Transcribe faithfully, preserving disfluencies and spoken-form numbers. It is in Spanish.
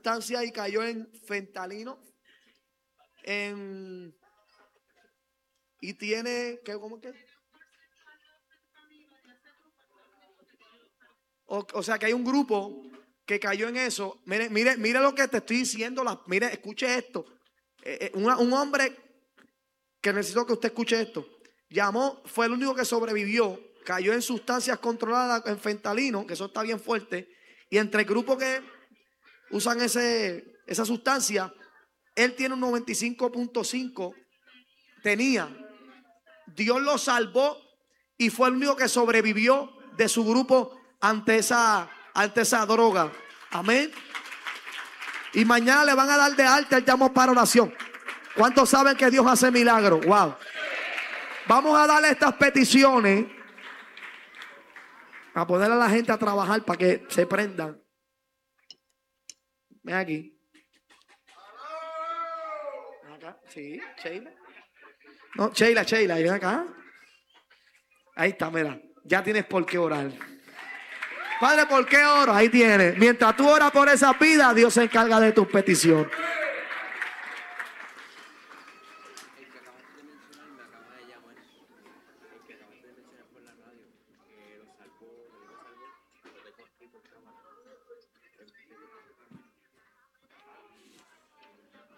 sustancia y cayó en fentanilo. En, y tiene, ¿qué, cómo que? O, o sea que hay un grupo que cayó en eso. Mire, mire, mire lo que te estoy diciendo. La, mire, escuche esto. Eh, eh, una, un hombre que necesito que usted escuche esto. Llamó, fue el único que sobrevivió. Cayó en sustancias controladas, en fentanilo, que eso está bien fuerte. Y entre el grupo que usan ese, esa sustancia, él tiene un noventa y cinco punto cinco. Tenía. Dios lo salvó y fue el único que sobrevivió de su grupo ante esa, ante esa droga. Amén. Y mañana le van a dar de alta el llamado para oración. ¿Cuántos saben que Dios hace milagros? Wow. Vamos a darle estas peticiones, a poner a la gente a trabajar para que se prendan. Ven aquí. Acá, sí, Sheila. No, Sheila, Sheila, ven acá. Ahí está, mira. Ya tienes por qué orar. Padre, ¿por qué oro? Ahí tienes. Mientras tú oras por esa vida, Dios se encarga de tus peticiones.